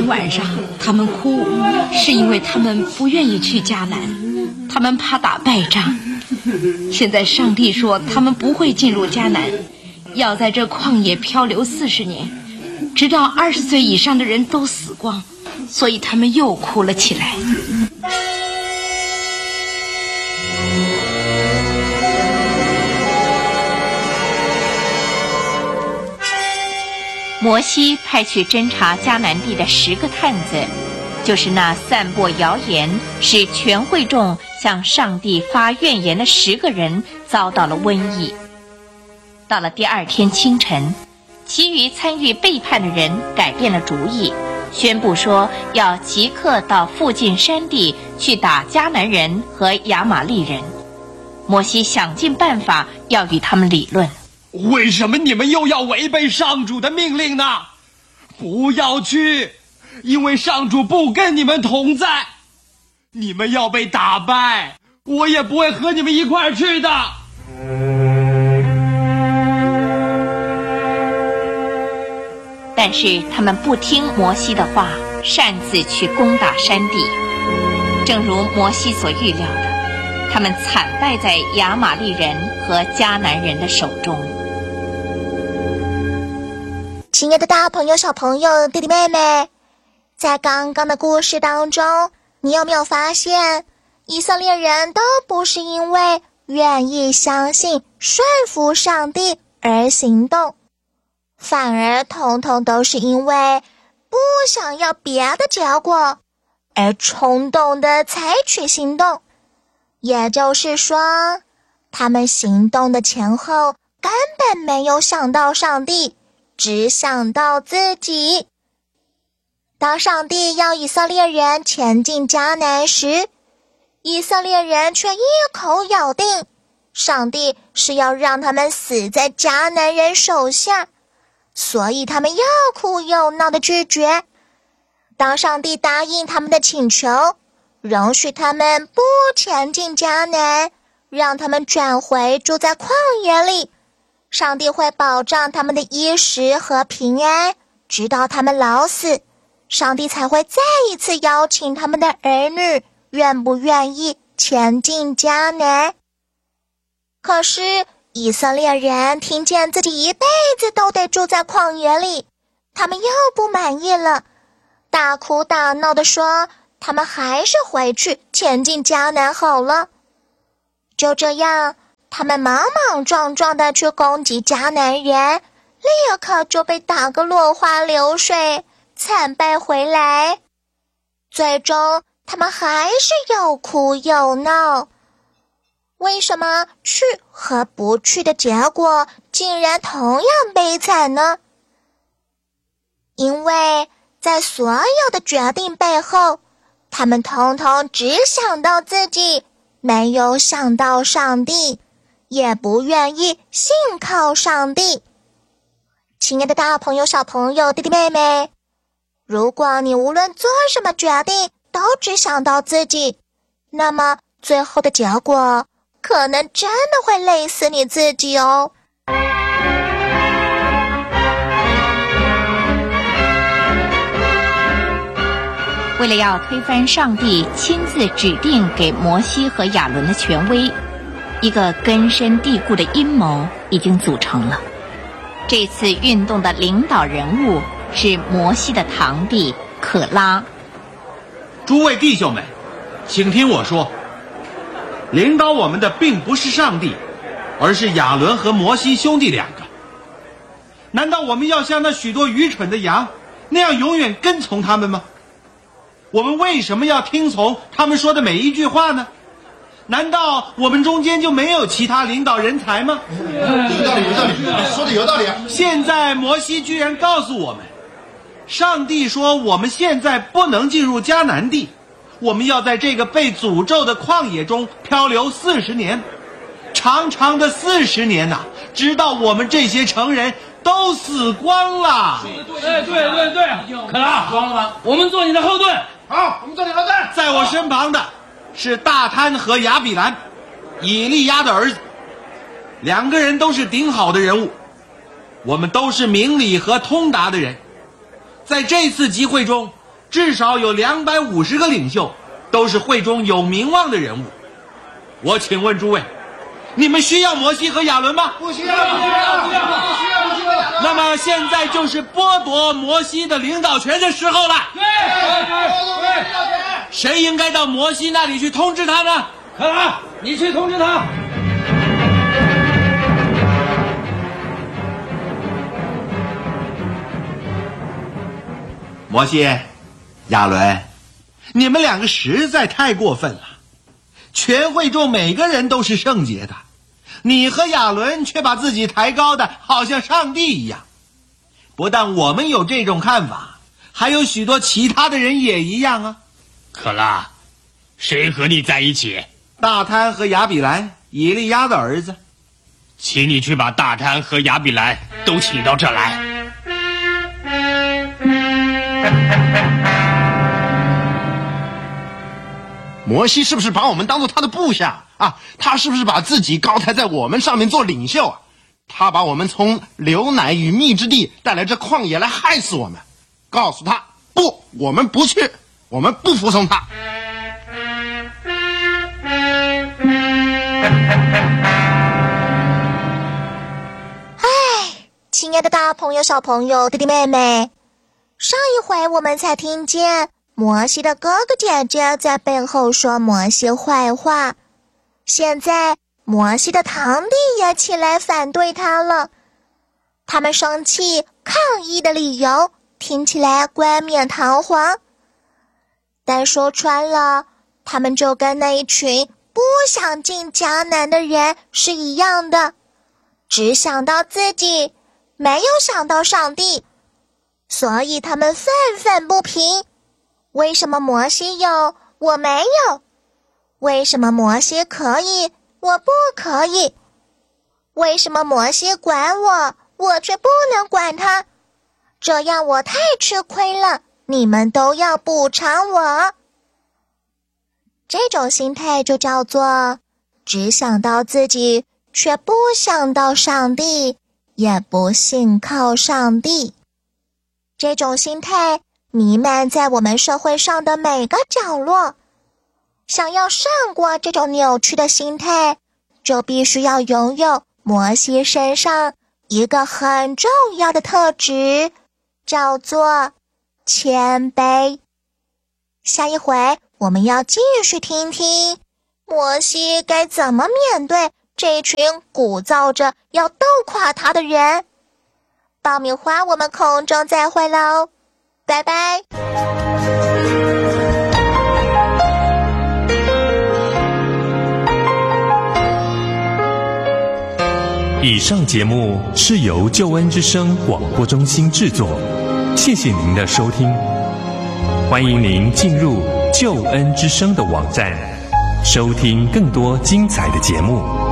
晚上他们哭，是因为他们不愿意去迦南，他们怕打败仗。现在上帝说他们不会进入迦南，要在这旷野漂流40年，直到20岁以上的人都死光，所以他们又哭了起来。 摩西派去侦察迦南地的10个探子，就是那散播谣言使全会众向上帝发怨言的10个人遭到了瘟疫。到了第2天清晨，其余参与背叛的人改变了主意，宣布说要即刻到附近山地去打迦南人和亚玛利人。摩西想尽办法要与他们理论。 为什么你们又要违背上主的命令呢？不要去，因为上主不跟你们同在。你们要被打败，我也不会和你们一块儿去的。 但是他们不听摩西的话，擅自去攻打山地。正如摩西所预料的，他们惨败在亚玛利人和迦南人的手中。 亲爱的大朋友、小朋友、弟弟妹妹，在刚刚的故事当中，你有没有发现，以色列人都不是因为愿意相信、顺服上帝而行动，反而统统都是因为不想要别的结果而冲动地采取行动。也就是说，他们行动的前后根本没有想到上帝，只想到自己。当上帝要以色列人前进迦南时，以色列人却一口咬定上帝是要让他们死在迦南人手下，所以他们又哭又闹的拒绝。当上帝答应他们的请求，容许他们不前进迦南，让他们转回住在旷野里，上帝会保障他们的衣食和平安，直到他们老死，上帝才会再一次邀请他们的儿女愿不愿意前进迦南。可是以色列人听见自己一辈子都得住在旷野里，他们又不满意了，大哭大闹地说他们还是回去前进迦南好了。就这样，他们莽莽撞撞地去攻击迦南人，立刻就被打个落花流水，惨败回来。最终他们还是又哭又闹。为什么去和不去的结果竟然同样悲惨呢？因为在所有的决定背后，他们统统只想到自己，没有想到上帝，也不愿意信靠上帝。亲爱的大朋友、小朋友、弟弟妹妹，如果你无论做什么决定都只想到自己，那么最后的结果可能真的会累死你自己哦。 为了要推翻上帝亲自指定给摩西和亚伦的权威，一个根深蒂固的阴谋已经组成了。这次运动的领导人物是摩西的堂弟可拉。 诸位弟兄们，请听我说，领导我们的并不是上帝，而是亚伦和摩西兄弟2个。难道我们要像那许多愚蠢的羊那样永远跟从他们吗？我们为什么要听从他们说的每一句话呢？难道我们中间就没有其他领导人才吗？ 有道理，说的有道理啊！ 现在摩西居然告诉我们，上帝说我们现在不能进入迦南地，我们要在这个被诅咒的旷野中漂流40年，长长的40年呐，直到我们这些成人都死光了。 对，可拉，光了吧？我们做你的后盾。 好，我们做你的后盾。 在我身旁的是大贪和亚比兰，以利亚的儿子，2个人都是顶好的人物，我们都是明理和通达的人。在这次集会中， 至少有250个领袖，都是会中有名望的人物。我请问诸位，你们需要摩西和亚伦吗？ 不需要，不需要，不需要。 那么现在就是剥夺摩西的领导权的时候了。 对， 谁应该到摩西那里去通知他呢？ 可拉，你去通知他。 摩西、亚伦，你们两个实在太过分了。全会众每个人都是圣洁的，你和亚伦却把自己抬高的好像上帝一样。不但我们有这种看法，还有许多其他的人也一样啊。 可拉，谁和你在一起？ 大贪和亚比兰，以利亚的儿子。 请你去把大贪和亚比兰都请到这来。 摩西是不是把我们当作他的部下啊？他是不是把自己高抬在我们上面做领袖啊？他把我们从流奶与蜜之地带来这旷野来害死我们。告诉他，不，我们不去，我们不服从他。 亲爱的大朋友、小朋友、弟弟妹妹，上一回我们才听见摩西的哥哥姐姐在背后说摩西坏话，现在摩西的堂弟也起来反对他了。他们生气抗议的理由听起来冠冕堂皇，但说穿了，他们就跟那一群不想进迦南的人是一样的，只想到自己，没有想到上帝，所以他们愤愤不平。为什么摩西有，我没有？为什么摩西可以，我不可以？为什么摩西管我，我却不能管他？这样我太吃亏了，你们都要补偿我。这种心态就叫做只想到自己，却不想到上帝，也不信靠上帝。这种心态弥漫在我们社会上的每个角落。想要胜过这种扭曲的心态，就必须要拥有摩西身上一个很重要的特质，叫做谦卑。下一回我们要继续听听摩西该怎么面对这一群鼓噪着要斗垮他的人。爆米花，我们空中再会喽，拜拜。 以上节目是由救恩之声广播中心制作，谢谢您的收听。欢迎您进入救恩之声的网站，收听更多精彩的节目。